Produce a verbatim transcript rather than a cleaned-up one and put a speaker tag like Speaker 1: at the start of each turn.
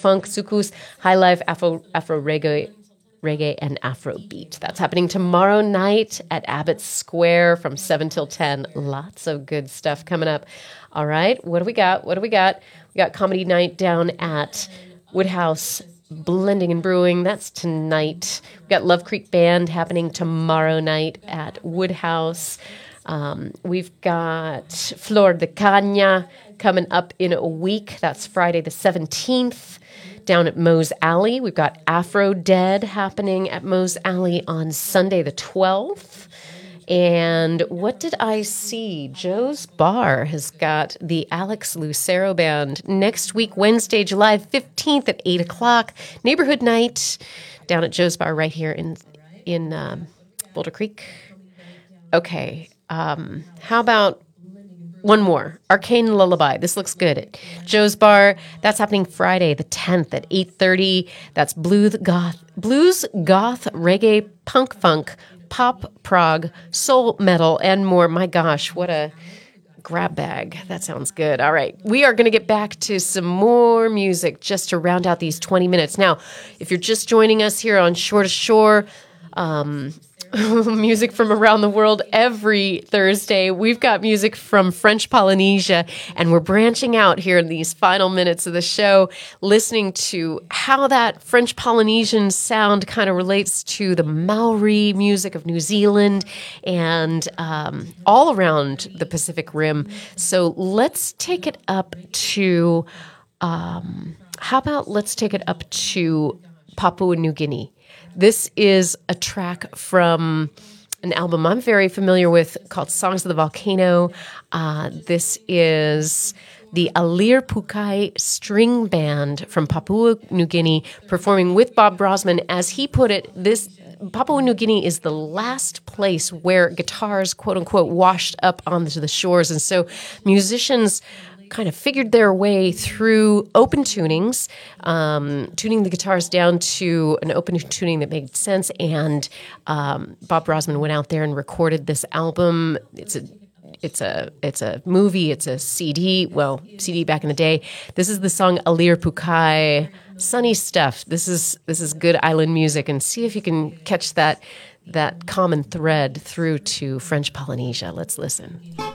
Speaker 1: funk, soukous, high life, Afro Afro reggae, reggae and Afrobeat. That's happening tomorrow night at Abbott Square from seven till ten. Lots of good stuff coming up. All right, what do we got? What do we got? We got comedy night down at Woodhouse Blending and Brewing. That's tonight. We've got Love Creek Band happening tomorrow night at Woodhouse. Um, we've got Flor de Caña coming up in a week. That's Friday the seventeenth down at Moe's Alley. We've got Afro Dead happening at Moe's Alley on Sunday the twelfth. And what did I see? Joe's Bar has got the Alex Lucero Band next week, Wednesday, July fifteenth at eight o'clock. Neighborhood night down at Joe's Bar right here in, in um, Boulder Creek. Okay. Um, how about one more? Arcane Lullaby. This looks good. Joe's Bar. That's happening Friday the tenth at eight thirty. That's blues, goth, blues, goth, reggae, punk, funk, pop, prog, soul, metal, and more. My gosh, what a grab bag. That sounds good. All right. We are going to get back to some more music just to round out these twenty minutes. Now, if you're just joining us here on Shore to Shore, um, music from around the world every Thursday. We've got music from French Polynesia, and we're branching out here in these final minutes of the show, listening to how that French Polynesian sound kind of relates to the Maori music of New Zealand and um, all around the Pacific Rim. So let's take it up to, um, how about let's take it up to Papua New Guinea. This is a track from an album I'm very familiar with called Songs of the Volcano. Uh, this is the Alir Pukai String Band from Papua New Guinea performing with Bob Brosman. As he put it, this Papua New Guinea is the last place where guitars, quote unquote, washed up onto the shores. And so musicians kind of figured their way through open tunings, um, tuning the guitars down to an open tuning that made sense. And um, Bob Brosman went out there and recorded this album. It's a It's a it's a movie. It's a C D. Well, C D back in the day. This is the song Alir Pukai. Sunny stuff. This is this is good island music. And see if you can catch that that common thread through to French Polynesia. Let's listen.